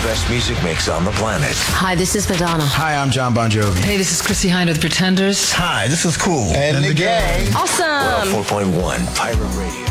best music mix on the planet. Hi, this is Madonna. Hi, I'm John Bon Jovi. Hey, this is Chrissy Hynde of The Pretenders. Hi, this is Cool. And the gang. Awesome. 4.1 Pirate Radio.